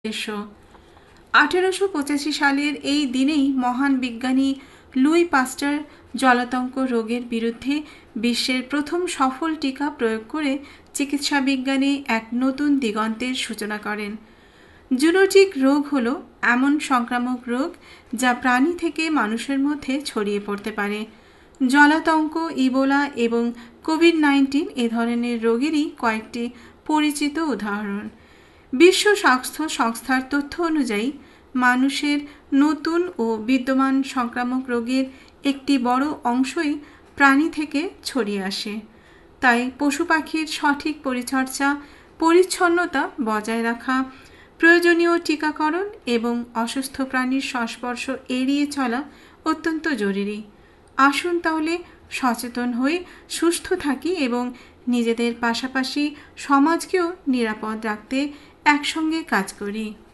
1885 সালের এই দিনেই মহান বিজ্ঞানী লুই পাস্টার জলাতঙ্ক রোগের বিরুদ্ধে বিশ্বের প্রথম সফল টিকা প্রয়োগ করে চিকিৎসা বিজ্ঞানে এক নতুন দিগন্তের সূচনা করেন। জুনোটিক রোগ হল এমন সংক্রামক রোগ যা প্রাণী থেকে মানুষের মধ্যে ছড়িয়ে পড়তে পারে। জলাতঙ্ক, ইবোলা এবং কোভিড-19 এ ধরনের রোগেরই কয়েকটি পরিচিত উদাহরণ। বিশ্ব স্বাস্থ্য সংস্থার তথ্য অনুযায়ী মানুষের নতুন ও বিদ্যমান সংক্রামক রোগের একটি বড় অংশই প্রাণী থেকে ছড়িয়ে আসে। তাই পশু পাখির সঠিক পরিচর্যা, পরিচ্ছন্নতা বজায় রাখা, প্রয়োজনীয় টিকাকরণ এবং অসুস্থ প্রাণীর সংস্পর্শ এড়িয়ে চলা অত্যন্ত জরুরি। আসুন তাহলে সচেতন হয়ে সুস্থ থাকি এবং নিজেদের পাশাপাশি সমাজকেও নিরাপদ রাখতে একসঙ্গে কাজ করি।